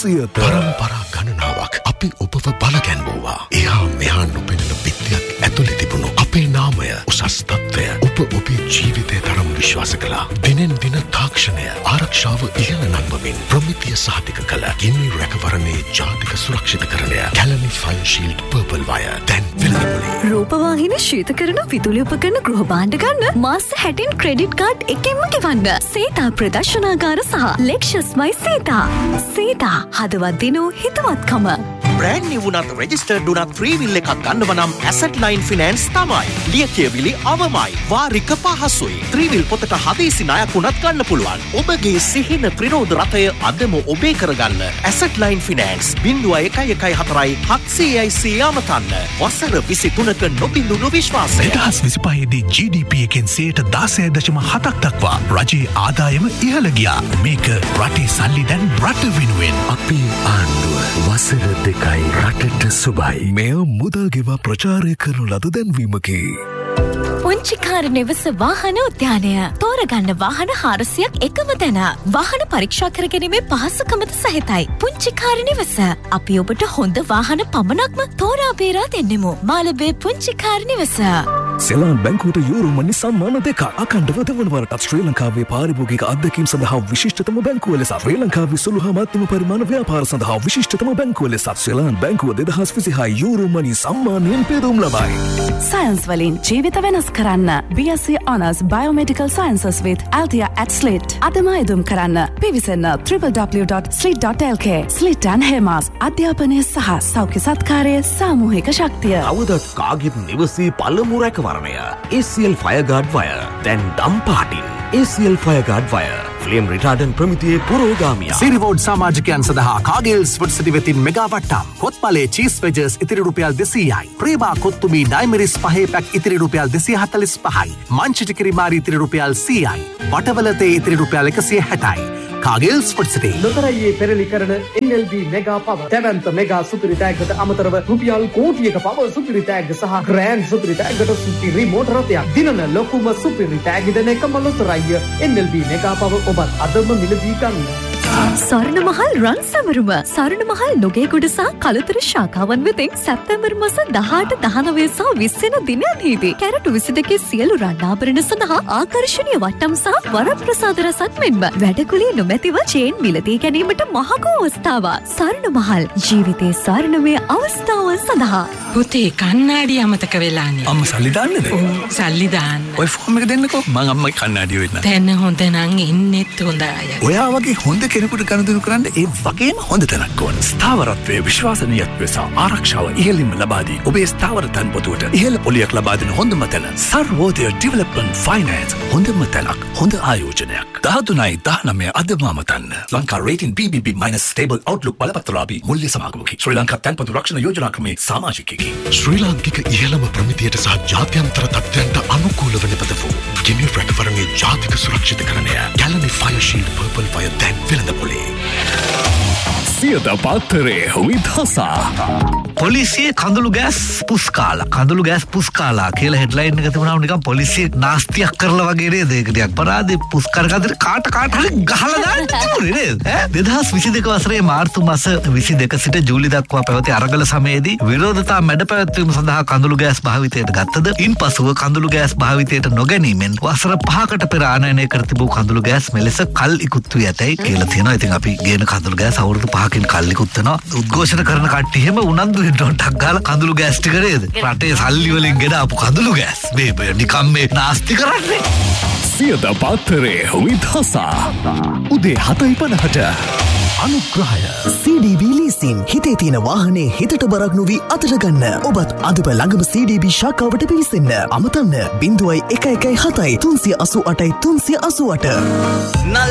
පරම්පරා ගණනාවක් අපි ඔබව බලගැන්වුවා. එහා මෙහා නොපෙනෙන බිත්තියක් ඇතුලේ තිබුණු අපේ නාමය උසස් තත්ත්වය ඔබ ඔබේ ජීවිතය තරම් විශ්වාස කළා. දිනෙන් දින තාක්ෂණය ආරක්ෂාව ඉහළ නංවමින් ප්‍රමිතිය සහතික කළ ගිනි රැකවරණයේ ජාතික සුරක්ෂිතකරණය Kelani fire shield purple wire දැන් වෙළඳපොලේ. රූපවාහිනී ශීතකරණ පිතුලි උපකරණ ගෘහ භාණ්ඩ ගන්න මාස 60 ක්‍රෙඩිට් කාඩ් එකෙන්ම ගෙවන්න. සීතා ප්‍රදර්ශනාගාර සහ ලෙක්ෂස්මයි සීතා. සීතා හදවත් දිනෝ හිතවත්කම. brand new වුණත් registered වුණත් free will එකක් ගන්නව නම් asset line finance තමයි. ලියකියවිලි අවමයි. වාරික පහසුයි. 3 will පොතට හදිසි ණයක් වුණත් ගන්න පුළුවන්. ඔබගේ සිහින ත්‍රිරෝධ රථය අදම ඔබේ කරගන්න. asset line finance 0114 700 අමතන්න. වසර 23ක නොබිඳුණු විශ්වාසය. 2025 දී GDP එකෙන් 16.7% දක්වා රජයේ ආදායම ඉහළ ගියා. මේක රටේ සල්ලි දැන් රට වෙනුවෙන්. අපේ ආණ්ඩුව වසර 2යි රටට සුබයි. මෙය මුදල් ගෙවා ප්‍රචාරය කරනු ලද දැන්වීමකි. පුංචිකාර නිවස වාහන උද්‍යානය. තෝරගන්න වාහන 400ක් එකම තැන. වාහන පරීක්ෂා කර ගැනීමේ පහසුකමද සහිතයි. පුංචිකාර නිවස. අපි ඔබට හොඳ වාහන පමණක්ම තෝරා බේරා දෙන්නෙමු. මාළඹේ පුංචිකාර නිවස. සෙලාන් බැංකුවට යූරෝ මනි සම්මාන 2 අඛණ්ඩව දෙවනවරටත් ශ්‍රී ලංකාවේ පාරිභෝගික අත්දැකීම් සඳහා විශිෂ්ටතම බැංකුව ලෙස ශ්‍රී ලංකාවේ සුළු හා මධ්‍යම පරිමාණ ව්‍යාපාර සඳහා විශිෂ්ටතම බැංකුව ලෙස සෙලාන් බැංකුව 2026 යූරෝ මනි සම්මානයෙන් පෙදුම් ලබයි. සයන්ස් වලින් ජීවිත වෙනස් කරන්න. BSc Honours Biomedical Sciences with Althea at SLIT. අදම යෙදුම් කරන්න. පිවිසන්න www.slit.lk. SLIT and HEMAS අධ්‍යාපනය සහ සෞඛ්‍ය සත්කාරය සාමූහික ශක්තිය. අවදත් කාගෙත් නිවසේ පළමු රැකවරණය. ACL Fireguard Wire. දැන් දම් පාටින්. ACL Fireguard Wire. ෆ්ලේම් රිටාඩන් ප්‍රමිතියේ පුරෝගාමියා. සිරිවෝඩ් සමාජිකයන් සඳහා කාගෙල්ස් ෆුඩ්සිටි වෙතින් මෙගා වට්ටම්. කොත්මලේ චීස් වෙජස් ඉතිරි රුපියල් 200යි. ප්‍රේමා කොත්තුමි ඩයිමරිස් 5 පැක් ඉතිරි රුපියල් 245යි. මංචිටි කිරිමාරි ඉතිරි රුපියල් 100යි. වටවලතේ ඉතිරි රුපියල් 160යි. කාගෙල්ස් ෆුඩ්සිටි. ලොතරැයියේ පෙරලි කරන NLB මෙගා පවර්. දැවැන්ත මෙගා සුපිරි තෑග්ගට අමතරව රුපියල් කෝටියක පවර් සුපිරි තෑග්ග සහ ග්‍රෑන්ඩ් සුපිරි තෑග්ගට සුපිරි මෝටර රථයක්. දිනන ලොකුම සුපිරි තෑග්ග දෙන එකම ලොතරැයිය NLB මෙගා පවර් ඔබත් අදම මිලදී ගන්න. ස්වර්ණ මහල් රන් සමරුම. ස්වර්ණ මහල් නොගේගොඩ සහ කළුතර ශාඛාවන් වෙතින් සැප්තැම්බර් මාස 18 19 සහ 20 වෙනි දිනයන්හිදී කැරට් 22 සියලු රන් ආභරණ සඳහා ආකර්ෂණීය වට්ටම් සහ වරප්‍රසාද රසක් මෙන්ම වැඩකුලිය නොමැතිව චේන් මිලදී ගැනීමට මහඟු අවස්ථාවක්. ස්වර්ණ මහල් ජීවිතයේ ස්වර්ණමය අවස්ථාවන් සඳහා. පුතේ කන්නාඩි අමතක වෙලානේ. අම්ම සල්ලි දාන්නද? ඔව් සල්ලි දාන්න. ඔය ෆෝම් එක දෙන්නකෝ. මං අම්මයි කන්නාඩි වෙන්න. දැන් හොඳ නම් ඉන්නෙත් හොඳ අය. ඔයා වගේ හොඳ කෙනෙකුට ගනුදෙනු කරන්න ඒ වගේම හොඳ තැනක් ඕන. ස්ථාවරත්වයේ විශ්වාසනීයත්වය සහ ආරක්ෂාව ඉහළින්ම ලබා දී ඔබේ ස්ථාවර තන්පොතුවට ඉහළ පොලියක් ලබා දෙන හොඳම තැන සර්වෝදය ඩෙවලොප්මන්ට් ෆයිනෑන්ස්. හොඳම තැනක්, හොඳ ආයෝජනයක්. 13.19 අදම අමතන්න. Lanka rating BBB- stable Outlook බලපත්‍රලාභී මුල්‍ය සමාගමකි. ශ්‍රී ලංකා තන්පොතු රක්ෂණ යෝජනා ක්‍රමේ සමාජිකයෙකි. ශ්‍රී ලාංකික ඉහළම ප්‍රමිතියට සහ ජාත්‍යන්තර තත්ත්වයන්ට අනුකූලව නිපදවූ ගිනි රැකවරණයේ ජාතික සුරක්ෂිතකරණය Kelani fire shield purple wire දැන් වෙළඳපොලේ. සියත පත්තරේ විදහසා. පොලිසියේ කඳුළු ගෑස් පුස්කාලා කියලා හෙඩ්ලයින් එක තිබුණාම නිකන් පොලිසිය නාස්තියක් කරලා වගේ නේද? ඒක ටිකක් අපරාධේ පුස්කාරක අතර කාට හරි ගහලා දාන්න තිබුණේ නේද? 2022 වසරේ මාර්තු මාස 22 සිට ජූලි දක්වා පැවති අරගල සමයේදී විරෝධතා මැඩ පැවැත්වීම සඳහා කඳුළු ගෑස් භාවිතයට ගත්තද ඉන්පසුව කඳුළු ගෑස් භාවිතයට නොගැනීමෙන් වසර 5කට පෙර ආනයනය කර තිබූ කඳුළු ගෑස් මෙලෙස කල් ඉක්ුත් වී ඇතැයි කියලා තියෙනවා. ඉතින් අපි ගේන කඳුළු ගෑස් අවුරුදු 5කින් කල් ඉක්ුත් වෙනවා. උද්ඝෝෂණ කරන කට්ටිය හැම උනන්දු වෙන්න ටක් ගාලා කඳුළු ගෑස් ටික නේද? රටේ සල්ලි වලින් ගෙන ආපු කඳුළු ගෑස් මේ නිකම් මේ නාස්ති කරන්නේ. සියත පත්තරේ විදහසා. උදේ 7:50ට අනුග්‍රහය CDB ලීසින් හිතේ තියෙන වාහනේ හිතට බරක් නොවී අතට ගන්න. ඔබත් අදම ළඟම CDB ශාඛාවට පිවිසෙන්න. අමතන්න 0117 388 388.